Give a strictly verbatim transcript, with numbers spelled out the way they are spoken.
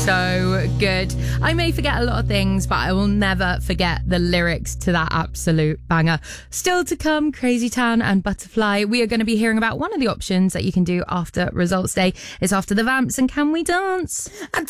so good. I may forget a lot of things, but I will never forget the lyrics to that absolute banger. Still to come, Crazy Town and Butterfly. We are going to be hearing about one of the options that you can do after results day. It's after the Vamps and Can We Dance?